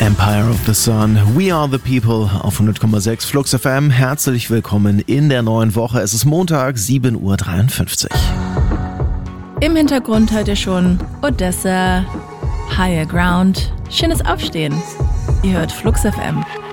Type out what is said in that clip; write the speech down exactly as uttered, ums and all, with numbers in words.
Empire of the Sun, We Are the People auf hundert Komma sechs Flux F M. Herzlich willkommen in der neuen Woche. Es ist Montag, sieben Uhr dreiundfünfzig. Im Hintergrund hört ihr schon Odessa, Higher Ground, schönes Aufstehen. Ihr hört Flux F M.